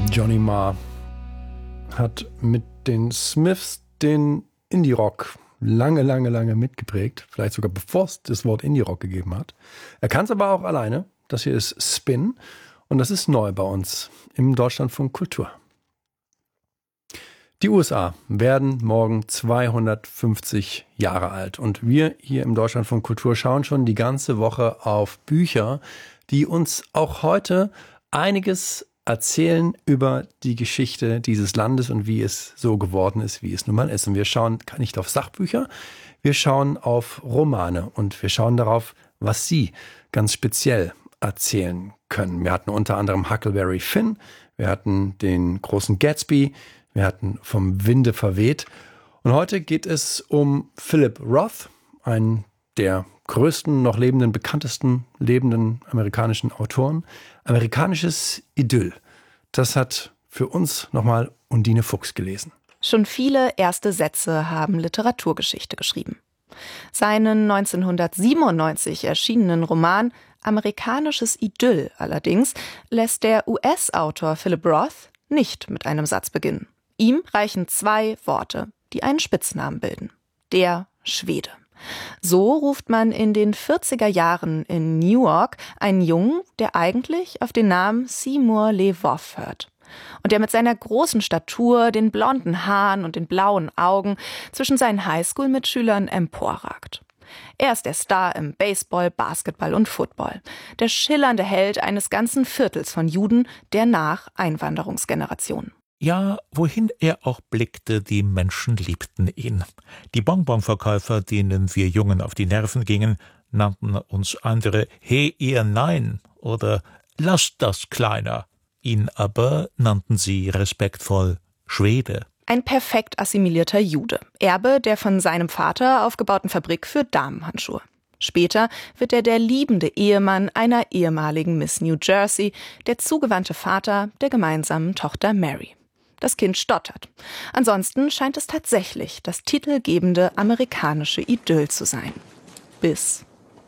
Johnny Marr hat mit den Smiths den Indie-Rock lange mitgeprägt. Vielleicht sogar bevor es das Wort Indie-Rock gegeben hat. Er kann es aber auch alleine. Das hier ist Spin und das ist neu bei uns im Deutschlandfunk Kultur. Die USA werden morgen 250 Jahre alt und wir hier im Deutschlandfunk Kultur schauen schon die ganze Woche auf Bücher, die uns auch heute einiges erzählen über die Geschichte dieses Landes und wie es so geworden ist, wie es nun mal ist. Und wir schauen nicht auf Sachbücher, wir schauen auf Romane und wir schauen darauf, was sie ganz speziell erzählen können. Wir hatten unter anderem Huckleberry Finn, wir hatten den großen Gatsby, wir hatten Vom Winde verweht. Und heute geht es um Philip Roth, einen der größten, noch lebenden, bekanntesten lebenden amerikanischen Autoren. Amerikanisches Idyll. Das hat für uns nochmal Undine Fuchs gelesen. Schon viele erste Sätze haben Literaturgeschichte geschrieben. Seinen 1997 erschienenen Roman Amerikanisches Idyll allerdings lässt der US-Autor Philip Roth nicht mit einem Satz beginnen. Ihm reichen 2 Worte, die einen Spitznamen bilden. Der Schwede. So ruft man in den 40er Jahren in Newark einen Jungen, der eigentlich auf den Namen Seymour Leboeuf hört. Und der mit seiner großen Statur, den blonden Haaren und den blauen Augen zwischen seinen Highschool-Mitschülern emporragt. Er ist der Star im Baseball, Basketball und Football. Der schillernde Held eines ganzen Viertels von Juden der Nach-Einwanderungsgeneration. Ja, wohin er auch blickte, die Menschen liebten ihn. Die Bonbonverkäufer, denen wir Jungen auf die Nerven gingen, nannten uns andere »He, ihr Nein« oder »Lasst das, Kleiner«. Ihn aber nannten sie respektvoll »Schwede«. Ein perfekt assimilierter Jude, Erbe der von seinem Vater aufgebauten Fabrik für Damenhandschuhe. Später wird er der liebende Ehemann einer ehemaligen Miss New Jersey, der zugewandte Vater der gemeinsamen Tochter Mary. Das Kind stottert. Ansonsten scheint es tatsächlich das titelgebende amerikanische Idyll zu sein. Bis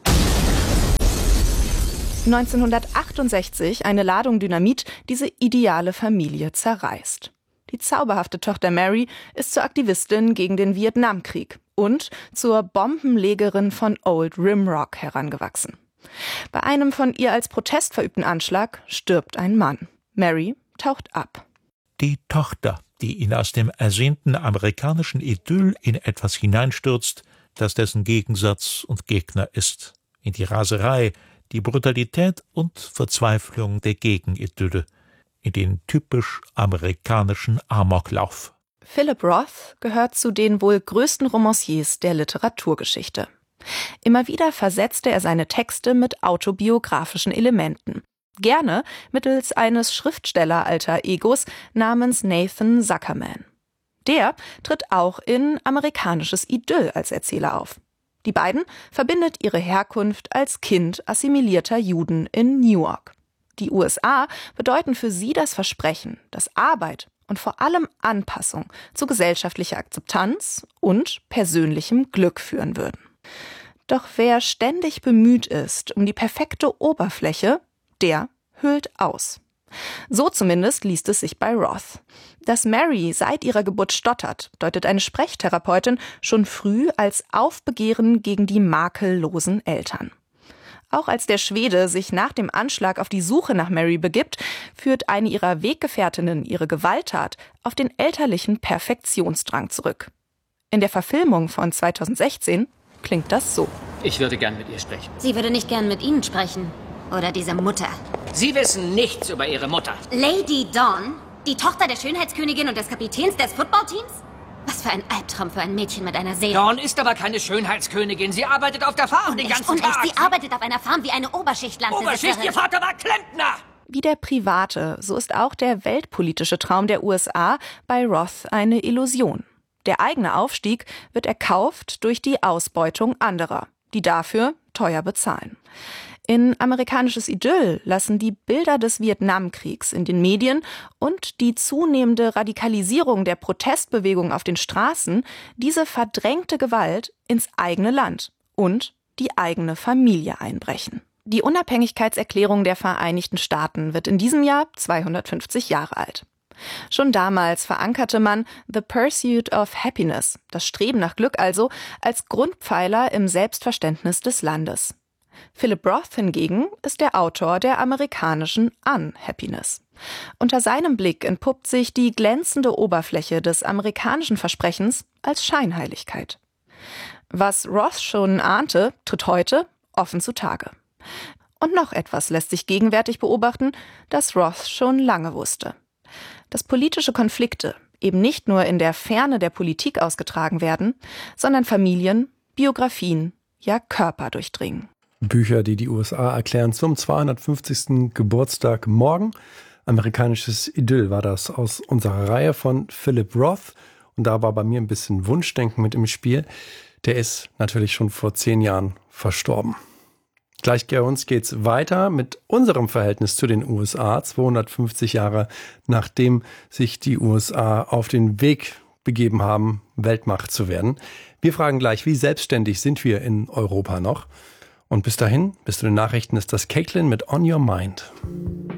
1968 eine Ladung Dynamit diese ideale Familie zerreißt. Die zauberhafte Tochter Mary ist zur Aktivistin gegen den Vietnamkrieg und zur Bombenlegerin von Old Rimrock herangewachsen. Bei einem von ihr als Protest verübten Anschlag stirbt ein Mann. Mary taucht ab. Die Tochter, die ihn aus dem ersehnten amerikanischen Idyll in etwas hineinstürzt, das dessen Gegensatz und Gegner ist. In die Raserei, die Brutalität und Verzweiflung der Gegenidylle. In den typisch amerikanischen Amoklauf. Philip Roth gehört zu den wohl größten Romanciers der Literaturgeschichte. Immer wieder versetzte er seine Texte mit autobiografischen Elementen. Gerne mittels eines Schriftsteller-Alter-Egos namens Nathan Zuckerman. Der tritt auch in Amerikanisches Idyll als Erzähler auf. Die beiden verbindet ihre Herkunft als Kind assimilierter Juden in Newark. Die USA bedeuten für sie das Versprechen, dass Arbeit und vor allem Anpassung zu gesellschaftlicher Akzeptanz und persönlichem Glück führen würden. Doch wer ständig bemüht ist um die perfekte Oberfläche, der hüllt aus. So zumindest liest es sich bei Roth. Dass Mary seit ihrer Geburt stottert, deutet eine Sprechtherapeutin schon früh als Aufbegehren gegen die makellosen Eltern. Auch als der Schwede sich nach dem Anschlag auf die Suche nach Mary begibt, führt eine ihrer Weggefährtinnen ihre Gewalttat auf den elterlichen Perfektionsdrang zurück. In der Verfilmung von 2016 klingt das so. Ich würde gern mit ihr sprechen. Sie würde nicht gern mit Ihnen sprechen. Oder dieser Mutter. Sie wissen nichts über Ihre Mutter. Lady Dawn? Die Tochter der Schönheitskönigin und des Kapitäns des Footballteams? Was für ein Albtraum für ein Mädchen mit einer Seele. Dawn ist aber keine Schönheitskönigin. Sie arbeitet auf der Farm den ganzen Tag. Sie arbeitet auf einer Farm wie eine Oberschichtlandbesitzerin. Oberschicht? Ihr Vater war Klempner! Wie der private, so ist auch der weltpolitische Traum der USA bei Roth eine Illusion. Der eigene Aufstieg wird erkauft durch die Ausbeutung anderer, die dafür teuer bezahlen. In Amerikanisches Idyll lassen die Bilder des Vietnamkriegs in den Medien und die zunehmende Radikalisierung der Protestbewegung auf den Straßen diese verdrängte Gewalt ins eigene Land und die eigene Familie einbrechen. Die Unabhängigkeitserklärung der Vereinigten Staaten wird in diesem Jahr 250 Jahre alt. Schon damals verankerte man The Pursuit of Happiness, das Streben nach Glück also, als Grundpfeiler im Selbstverständnis des Landes. Philip Roth hingegen ist der Autor der amerikanischen Unhappiness. Unter seinem Blick entpuppt sich die glänzende Oberfläche des amerikanischen Versprechens als Scheinheiligkeit. Was Roth schon ahnte, tritt heute offen zutage. Und noch etwas lässt sich gegenwärtig beobachten, das Roth schon lange wusste: Dass politische Konflikte eben nicht nur in der Ferne der Politik ausgetragen werden, sondern Familien, Biografien, ja Körper durchdringen. Bücher, die die USA erklären zum 250. Geburtstag morgen. Amerikanisches Idyll war das aus unserer Reihe von Philip Roth. Und da war bei mir ein bisschen Wunschdenken mit im Spiel. Der ist natürlich schon vor 10 Jahren verstorben. Gleich bei uns geht's weiter mit unserem Verhältnis zu den USA, 250 Jahre nachdem sich die USA auf den Weg begeben haben, Weltmacht zu werden. Wir fragen gleich, wie selbstständig sind wir in Europa noch? Und bis dahin, bis zu den Nachrichten, ist das Caitlin mit On Your Mind.